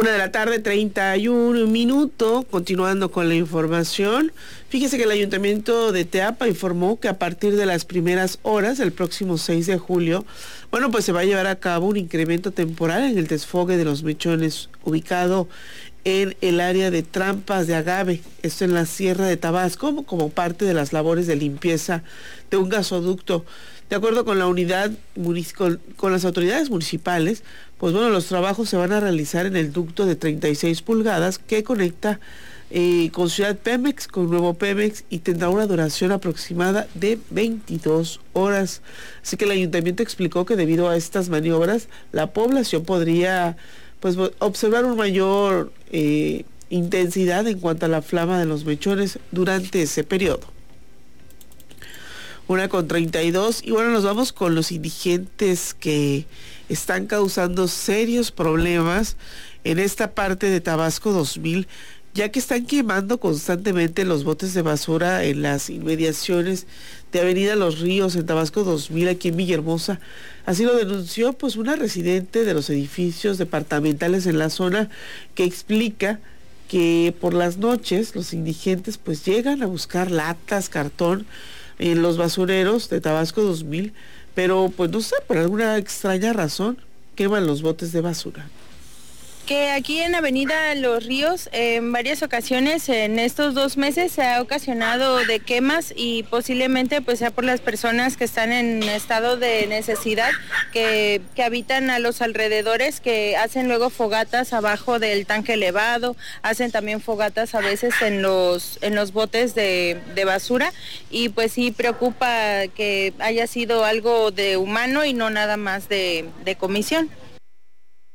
1:31 continuando con la información. Fíjese que el Ayuntamiento de Teapa informó que a partir de las primeras horas del próximo 6 de julio, pues se va a llevar a cabo un incremento temporal en el desfogue de los mechones ubicado en el área de Trampas de Agave, esto en la Sierra de Tabasco, como parte de las labores de limpieza de un gasoducto. De acuerdo con la unidad, con las autoridades municipales, los trabajos se van a realizar en el ducto de 36 pulgadas que conecta con Ciudad Pemex, con Nuevo Pemex, y tendrá una duración aproximada de 22 horas. Así que el ayuntamiento explicó que debido a estas maniobras, la población podría observar un mayor intensidad en cuanto a la flama de los mechones durante ese periodo. 1:32, y nos vamos con los indigentes que están causando serios problemas en esta parte de Tabasco 2000, ya que están quemando constantemente los botes de basura en las inmediaciones de Avenida Los Ríos en Tabasco 2000, aquí en Villahermosa. Así lo denunció una residente de los edificios departamentales en la zona, que explica que por las noches los indigentes llegan a buscar latas, cartón en los basureros de Tabasco 2000, pero no sé, por alguna extraña razón queman los botes de basura. Que aquí en Avenida Los Ríos, en varias ocasiones en estos 2 meses se ha ocasionado de quemas, y posiblemente sea por las personas que están en estado de necesidad, que habitan a los alrededores, que hacen luego fogatas abajo del tanque elevado, hacen también fogatas a veces en los botes de basura, y sí preocupa que haya sido algo de humano y no nada más de comisión.